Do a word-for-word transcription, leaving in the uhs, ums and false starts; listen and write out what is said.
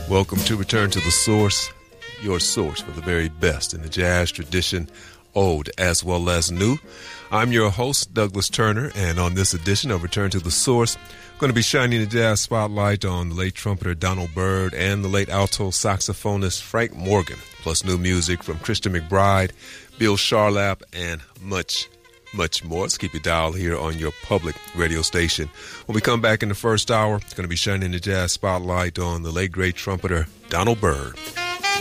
Welcome to Return to the Source, your source for the very best in the jazz tradition, old as well as new. I'm your host, Douglas Turner, and on this edition of Return to the Source, I'm going to be shining the jazz spotlight on the late trumpeter Donald Byrd and the late alto saxophonist Frank Morgan, plus new music from Christian McBride, Bill Charlap, and much much more. Let's keep it dialed here on your public radio station. When we come back in the first hour, it's going to be shining the jazz spotlight on the late great trumpeter Donald Byrd.